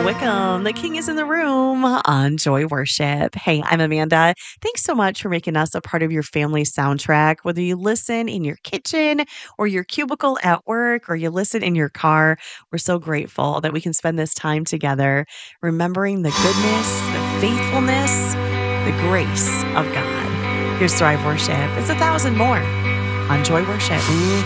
Wickham. The king is in the room on Joy Worship. Hey, I'm Amanda. Thanks so much for making us a part of your family soundtrack. Whether you listen in your kitchen or your cubicle at work or you listen in your car, we're so grateful that we can spend this time together remembering the goodness, the faithfulness, the grace of God. Here's Thrive Worship. It's 1,000 more on Joy Worship.